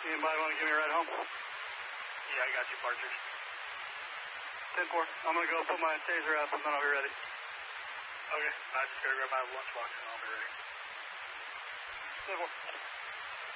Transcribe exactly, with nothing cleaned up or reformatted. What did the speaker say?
Anybody want to give me a ride home? Yeah, I got you, Partridge. ten four. I'm going to go put my taser up and then I'll be ready. Okay, I just gotta grab my lunchbox and I'll be ready. ten four.